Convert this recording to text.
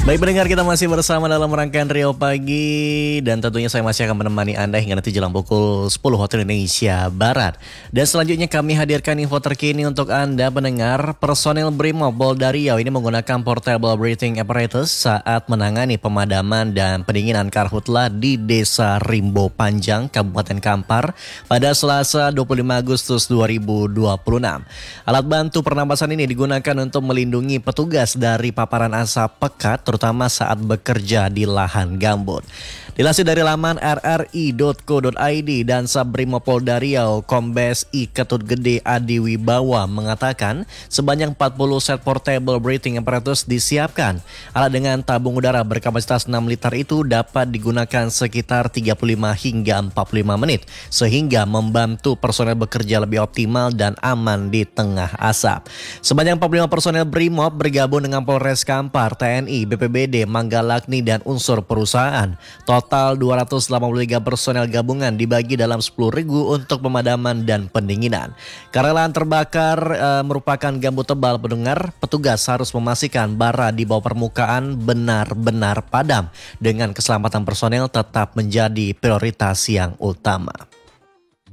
Baik pendengar, kita masih bersama dalam rangkaian Rio Pagi. Dan tentunya saya masih akan menemani Anda hingga nanti jelang pukul 10 waktu Indonesia Barat. Dan selanjutnya kami hadirkan info terkini untuk Anda pendengar. Personil Brimob Polda Riau ini menggunakan portable breathing apparatus saat menangani pemadaman dan pendinginan karhutla di Desa Rimbo Panjang, Kabupaten Kampar pada Selasa 25 Agustus 2026. Alat bantu pernapasan ini digunakan untuk melindungi petugas dari paparan asap pekat, terutama saat bekerja di lahan gambut. Dilansir dari laman rri.co.id dan Sabrimob Polda Riau, Kombes I Ketut Gede Adi Wibawa mengatakan sebanyak 40 set portable breathing apparatus disiapkan. Alat dengan tabung udara berkapasitas 6 liter itu dapat digunakan sekitar 35 hingga 45 menit sehingga membantu personel bekerja lebih optimal dan aman di tengah asap. Sebanyak 45 personel Brimob bergabung dengan Polres Kampar, TNI, BPBD, Manggalakni dan unsur perusahaan. Total 283 personel gabungan dibagi dalam 10 regu untuk pemadaman dan pendinginan. Karena lahan terbakar merupakan gambut tebal pendengar, petugas harus memastikan bara di bawah permukaan benar-benar padam dengan keselamatan personel tetap menjadi prioritas yang utama.